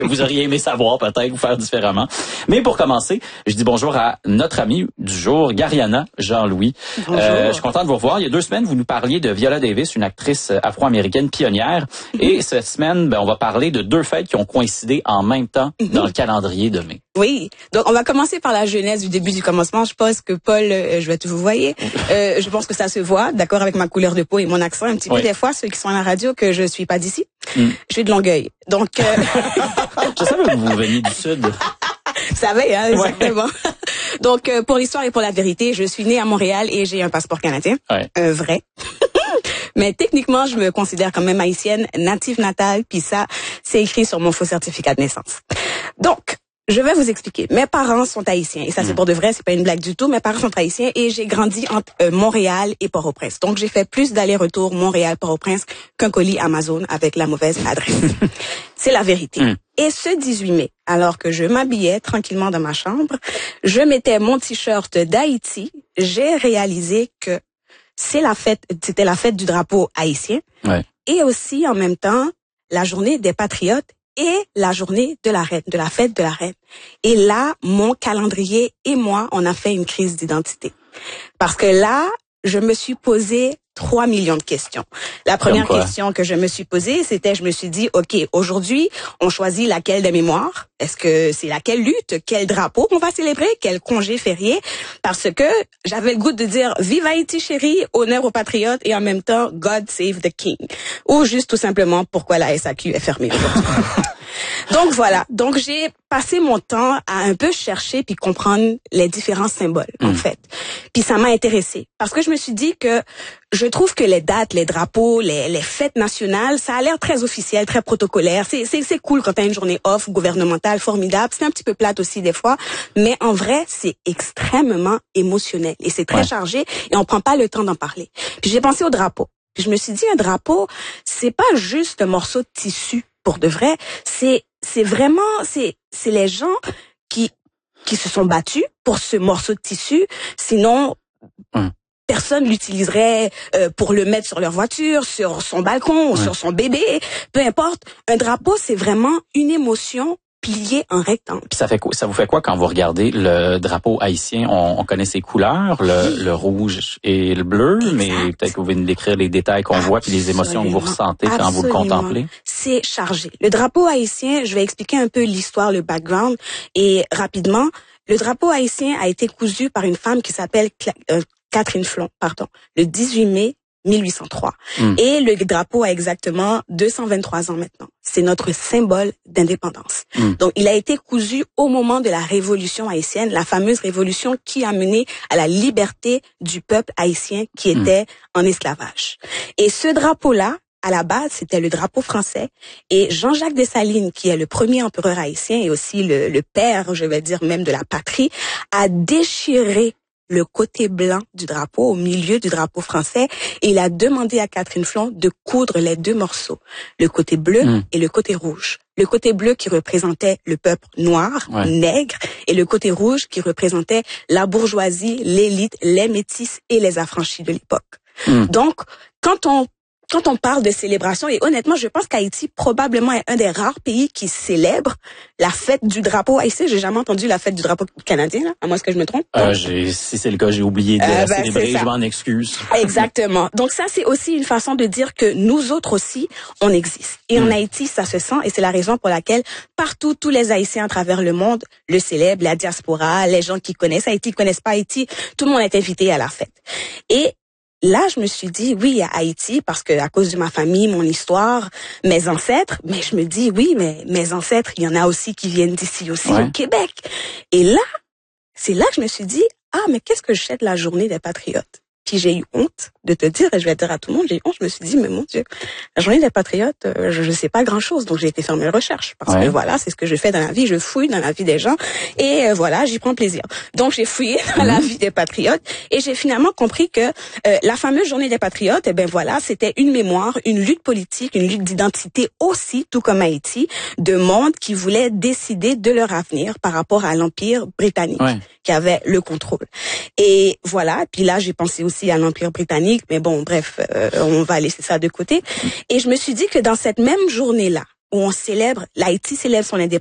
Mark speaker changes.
Speaker 1: vous auriez aimé savoir peut-être ou faire différemment. Mais pour commencer, je dis bonjour à notre ami du jour, Gariana Jean-Louis. Je suis content de vous revoir. Il y a 2 semaines, vous nous parliez de Viola Davis, une actrice afro-américaine pionnière. Et cette semaine, on va parler de 2 fêtes qui ont coïncidé en même temps dans le calendrier de mai.
Speaker 2: Oui, donc on va commencer par la genèse du début du commencement. Je pense que Paul, je vais vous voyez, je pense que ça se voit, d'accord, avec ma couleur de peau et mon accent un petit peu des fois, ceux qui sont à la radio, que je suis pas d'ici. Je suis de Longueuil. Donc
Speaker 1: je savais que vous veniez du sud.
Speaker 2: Vous savez, hein, exactement. Donc pour l'histoire et pour la vérité, je suis née à Montréal et j'ai un passeport canadien, un vrai. Mais techniquement, je me considère quand même haïtienne, native natale, puis ça, c'est écrit sur mon faux certificat de naissance. Donc, je vais vous expliquer. Mes parents sont haïtiens. Et ça, c'est pour de vrai, c'est pas une blague du tout. Mes parents sont haïtiens et j'ai grandi entre Montréal et Port-au-Prince. Donc, j'ai fait plus d'allers-retours Montréal-Port-au-Prince qu'un colis Amazon avec la mauvaise adresse. C'est la vérité. Et ce 18 mai, alors que je m'habillais tranquillement dans ma chambre, je mettais mon t-shirt d'Haïti, j'ai réalisé que c'était la fête du drapeau haïtien. Et aussi, en même temps, la journée des patriotes et la journée de la reine, de la fête de la reine. Et là, mon calendrier et moi, on a fait une crise d'identité. Parce que là, je me suis posé 3 millions de questions. La première question que je me suis posée, c'était, je me suis dit, OK, aujourd'hui, on choisit laquelle des mémoires? Est-ce que c'est laquelle lutte? Quel drapeau on va célébrer? Quel congé férié? Parce que j'avais le goût de dire, vive Haïti chérie, honneur aux patriotes et en même temps, God save the king. Ou juste tout simplement, pourquoi la SAQ est fermée aujourd'hui. Donc voilà, donc j'ai passé mon temps à un peu chercher puis comprendre les différents symboles en fait. Puis ça m'a intéressée parce que je me suis dit que je trouve que les dates, les drapeaux, les fêtes nationales, ça a l'air très officiel, très protocolaire. C'est cool quand t'as une journée off gouvernementale formidable. C'est un petit peu plate aussi des fois, mais en vrai, c'est extrêmement émotionnel et c'est très chargé et on prend pas le temps d'en parler. Puis j'ai pensé au drapeau. Puis je me suis dit un drapeau, c'est pas juste un morceau de tissu pour de vrai, c'est vraiment c'est les gens qui se sont battus pour ce morceau de tissu, sinon personne l'utiliserait pour le mettre sur leur voiture, sur son balcon ou sur son bébé, peu importe. Un drapeau, c'est vraiment une émotion pliée en rectangle.
Speaker 1: Puis ça vous fait quoi quand vous regardez le drapeau haïtien? On connaît ses couleurs, le rouge et le bleu, mais peut-être que vous pouvez nous décrire les détails qu'on voit puis les émotions que vous ressentez quand vous le contemplez.
Speaker 2: C'est chargé. Le drapeau haïtien, je vais expliquer un peu l'histoire, le background et rapidement. Le drapeau haïtien a été cousu par une femme qui s'appelle Catherine Flon, le 18 mai 1803. Et le drapeau a exactement 223 ans maintenant. C'est notre symbole d'indépendance. Donc, il a été cousu au moment de la révolution haïtienne, la fameuse révolution qui a mené à la liberté du peuple haïtien qui était en esclavage. Et ce drapeau-là, à la base, c'était le drapeau français. Et Jean-Jacques Dessalines, qui est le premier empereur haïtien et aussi le père, je vais dire même de la patrie, a déchiré le côté blanc du drapeau au milieu du drapeau français et il a demandé à Catherine Flon de coudre les 2 morceaux, le côté bleu et le côté rouge. Le côté bleu qui représentait le peuple noir, nègre, et le côté rouge qui représentait la bourgeoisie, l'élite, les métis et les affranchis de l'époque. Donc, quand on parle de célébration, et honnêtement, je pense qu'Haïti probablement est un des rares pays qui célèbre la fête du drapeau haïtien. J'ai jamais entendu la fête du drapeau canadien, là. À moins que je me trompe.
Speaker 1: Si c'est le cas, j'ai oublié de la célébrer, je m'en excuse.
Speaker 2: Exactement. Donc ça, c'est aussi une façon de dire que nous autres aussi, on existe. Et en Haïti, ça se sent, et c'est la raison pour laquelle partout, tous les Haïtiens à travers le monde le célèbrent, la diaspora, les gens qui connaissent Haïti, qui connaissent pas Haïti, tout le monde est invité à la fête. Et là, je me suis dit, oui, à Haïti, parce que à cause de ma famille, mon histoire, mes ancêtres, mais je me dis, oui, mais mes ancêtres, il y en a aussi qui viennent d'ici aussi, au Québec. Et là, c'est là que je me suis dit, mais qu'est-ce que je fais de la journée des patriotes? Puis j'ai eu honte de te dire, et je vais dire à tout le monde, j'ai eu honte, je me suis dit, mais mon Dieu, la journée des patriotes, je sais pas grand-chose, donc j'ai été faire mes recherches, parce que voilà, c'est ce que je fais dans la vie, je fouille dans la vie des gens, et voilà, j'y prends plaisir. Donc j'ai fouillé dans la vie des patriotes, et j'ai finalement compris que la fameuse journée des patriotes, voilà, c'était une mémoire, une lutte politique, une lutte d'identité aussi, tout comme Haïti, de monde qui voulait décider de leur avenir par rapport à l'Empire britannique, qui avait le contrôle. Et voilà, puis là, j'ai pensé aussi à l'Empire britannique, mais bon, bref, on va laisser ça de côté. Et je me suis dit que dans cette même journée-là, où on célèbre, l'Haïti célèbre son indépendance.